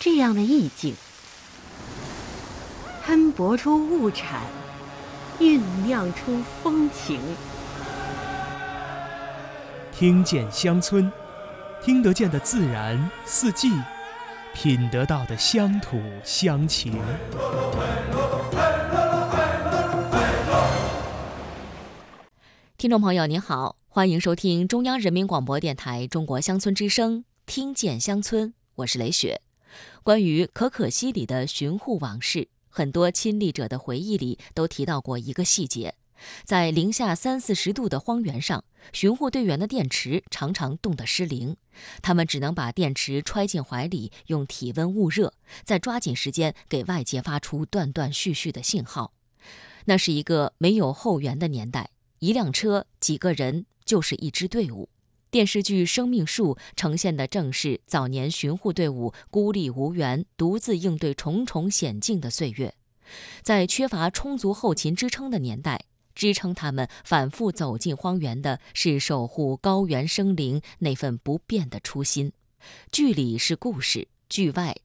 这样的意境，喷薄出物产，酝酿出风情。 听见乡村，听得见的自然四季，品得到的乡土乡情。 听众朋友您好，欢迎收听中央人民广播电台中国乡村之声，听见乡村，我是雷雪。关于可可西里的巡护往事，很多亲历者的回忆里都提到过一个细节，在零下30-40度的荒原上，巡护队员的电池常常冻得失灵，他们只能把电池揣进怀里，用体温捂热，再抓紧时间给外界发出断断续续的信号。那是一个没有后援的年代，一辆车几个人就是一支队伍。电视剧《生命树》呈现的正是早年巡护队伍孤立无援、独自应对重重险境的岁月。在缺乏充足后勤支撑的年代，支撑他们反复走进荒原的是守护高原生灵那份不变的初心。剧里是故事，剧外